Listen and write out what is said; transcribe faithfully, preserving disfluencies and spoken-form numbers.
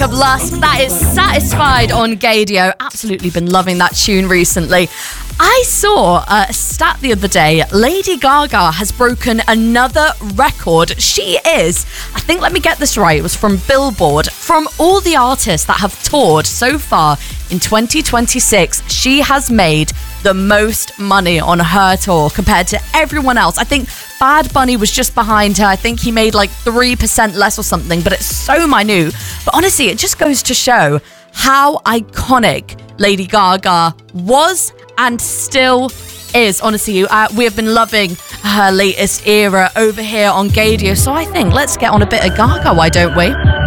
Jacob Lusk. That is Satisfied on Gadio. Absolutely been loving that tune recently. I saw a stat the other day. Lady Gaga has broken another record. She is, I think, let me get this right, it was from Billboard. From all the artists that have toured so far in twenty twenty-six, she has made the most money on her tour compared to everyone else. I think Bad Bunny was just behind her. I think he made like three percent less or something, but it's so minute. But honestly, it just goes to show how iconic Lady Gaga was and still is. Honestly, uh, we have been loving her latest era over here on Gadio. So I think let's get on a bit of Gaga, why don't we?